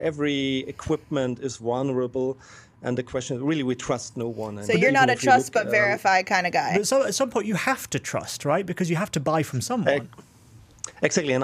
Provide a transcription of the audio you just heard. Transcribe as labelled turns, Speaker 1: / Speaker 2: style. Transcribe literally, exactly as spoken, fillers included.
Speaker 1: every equipment is vulnerable. And the question is, really, we trust no one. And
Speaker 2: so you're not a trust
Speaker 1: look,
Speaker 2: but verify um, kind of guy.
Speaker 3: But so at some point you have to trust, right? Because you have to buy from someone.
Speaker 1: Exactly. And